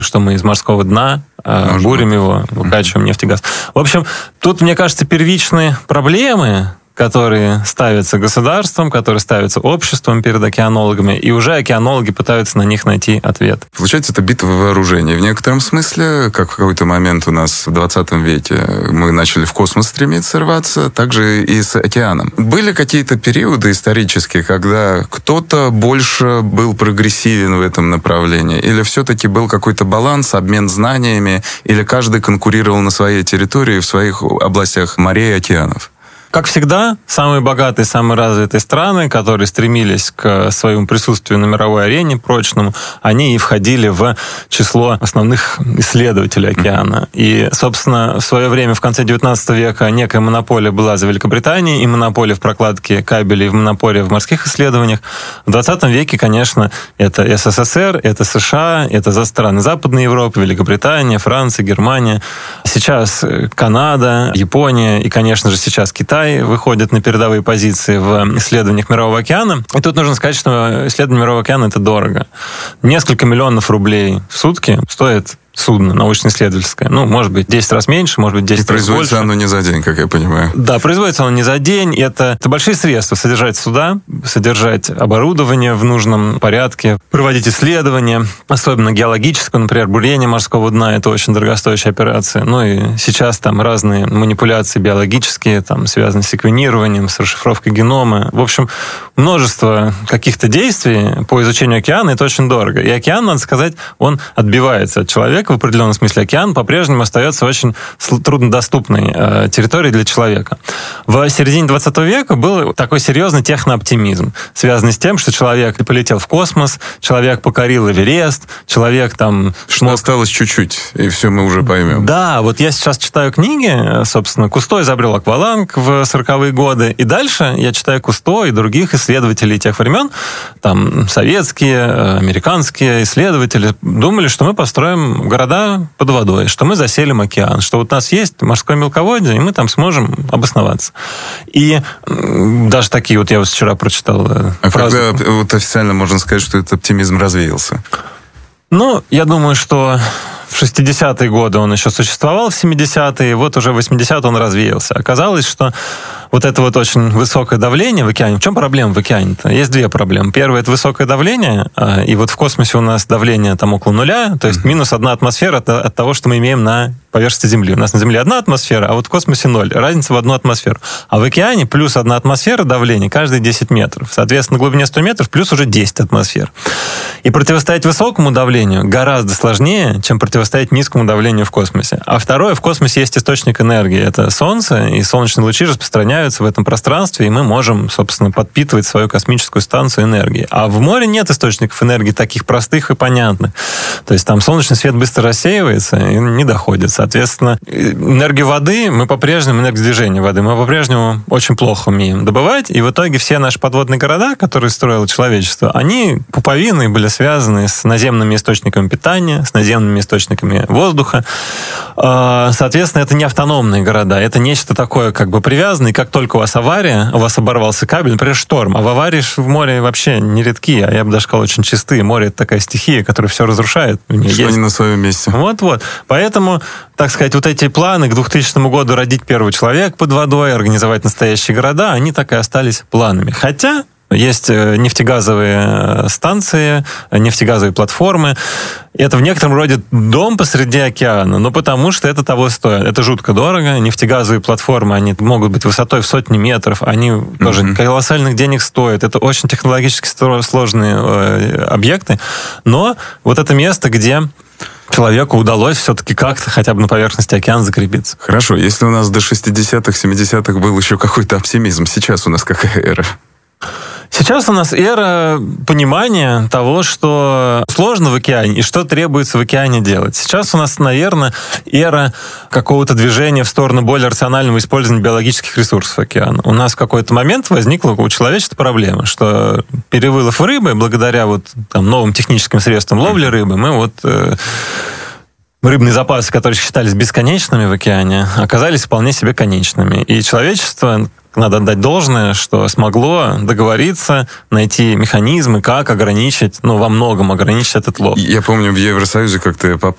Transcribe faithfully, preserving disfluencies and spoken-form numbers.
что мы из морского дна э, бурим его, выкачиваем нефть и газ. В общем, тут, мне кажется, первичные проблемы, которые ставятся государством, которые ставятся обществом перед океанологами, и уже океанологи пытаются на них найти ответ. Получается, это битва вооружений. В некотором смысле, как в какой-то момент у нас в двадцатом веке мы начали в космос стремиться рваться, также и с океаном. Были какие-то периоды исторические, когда кто-то больше был прогрессивен в этом направлении? Или все-таки был какой-то баланс, обмен знаниями? Или каждый конкурировал на своей территории, в своих областях морей и океанов? Как всегда, самые богатые, самые развитые страны, которые стремились к своему присутствию на мировой арене прочному, они и входили в число основных исследователей океана. И, собственно, в свое время, в конце девятнадцатого века, некая монополия была за Великобританией, и монополия в прокладке кабелей, и монополия в морских исследованиях. В двадцатом веке, конечно, это СССР, это США, это за страны Западной Европы, Великобритания, Франция, Германия. Сейчас Канада, Япония и, конечно же, сейчас Китай выходят на передовые позиции в исследованиях Мирового океана. И тут нужно сказать, что исследование Мирового океана — это дорого. Несколько миллионов рублей в сутки стоит судно научно-исследовательское. Ну, может быть, десять раз меньше, может быть, десять раз больше. И производится оно не за день, как я понимаю. Да, производится оно не за день. Это, это большие средства. Содержать суда, содержать оборудование в нужном порядке, проводить исследования, особенно геологическое, например, бурение морского дна. Это очень дорогостоящая операция. Ну и сейчас там разные манипуляции биологические, там, связанные с секвенированием, с расшифровкой генома. В общем, множество каких-то действий по изучению океана. Это очень дорого. И океан, надо сказать, он отбивается от человека. В определенном смысле океан по-прежнему остается очень труднодоступной э, территорией для человека. В середине двадцатого века был такой серьезный технооптимизм, связанный с тем, что человек полетел в космос, человек покорил Эверест, человек там... Что смог... осталось чуть-чуть, и все мы уже поймем. Да, вот я сейчас читаю книги, собственно, Кусто изобрел акваланг в сороковые годы, и дальше я читаю Кусто и других исследователей тех времен, там советские, американские исследователи думали, что мы построим города под водой, что мы заселим океан, что вот у нас есть морское мелководье, и мы там сможем обосноваться. И даже такие вот я вот вчера прочитал а фразу. Когда вот официально можно сказать, что этот оптимизм развеялся? Ну, я думаю, что в шестидесятые годы он еще существовал, в семидесятые, вот уже в восьмидесятые он развеялся. Оказалось, что вот это вот очень высокое давление в океане. В чем проблема в океане-то? Есть две проблемы. Первая — это высокое давление, и вот в космосе у нас давление там около нуля, то есть минус одна атмосфера от, от того, что мы имеем на поверхности Земли. У нас на Земле одна атмосфера, а вот в космосе ноль. Разница в одну атмосферу. А в океане плюс одна атмосфера давления каждые десять метров. Соответственно, на глубине сто метров плюс уже десять атмосфер. И противостоять высокому давлению гораздо сложнее, чем противостоять низкому давлению в космосе. А второе, в космосе есть источник энергии. Это Солнце, и солнечные лучи распространяются в этом пространстве, и мы можем, собственно, подпитывать свою космическую станцию энергией. А в море нет источников энергии таких простых и понятных. То есть там солнечный свет быстро рассеивается и не доходит. Соответственно, энергию воды мы по-прежнему, энергосдвижение воды мы по-прежнему очень плохо умеем добывать, и в итоге все наши подводные города, которые строило человечество, они пуповиной были связаны с наземными источниками питания, с наземными источниками воздуха. Соответственно, это не автономные города, это нечто такое как бы привязанное, как только у вас авария, у вас оборвался кабель, например, шторм, а в аварии в море вообще не редкие, а я бы даже сказал, очень чистые. Море — это такая стихия, которая все разрушает. Что есть. Не на своем месте. Вот-вот. Поэтому, так сказать, вот эти планы к двухтысячному году родить первый человек под водой, организовать настоящие города, они так и остались планами. Хотя есть нефтегазовые станции, нефтегазовые платформы. Это в некотором роде дом посреди океана, но потому что это того стоит. Это жутко дорого. Нефтегазовые платформы, они могут быть высотой в сотни метров, они mm-hmm. тоже колоссальных денег стоят. Это очень технологически сложные объекты. Но вот это место, где человеку удалось все-таки как-то хотя бы на поверхности океана закрепиться. Хорошо, если у нас до шестидесятых, семидесятых был еще какой-то оптимизм, сейчас у нас какая эра? Сейчас у нас эра понимания того, что сложно в океане и что требуется в океане делать. Сейчас у нас, наверное, эра какого-то движения в сторону более рационального использования биологических ресурсов океана. У нас в какой-то момент возникла у человечества проблема, что перевылов рыбы, благодаря вот там новым техническим средствам ловли рыбы, мы вот... Э, рыбные запасы, которые считались бесконечными в океане, оказались вполне себе конечными. И человечество надо отдать должное, что смогло договориться, найти механизмы, как ограничить, ну, во многом ограничить этот лоб. Я помню, в Евросоюзе как-то я попал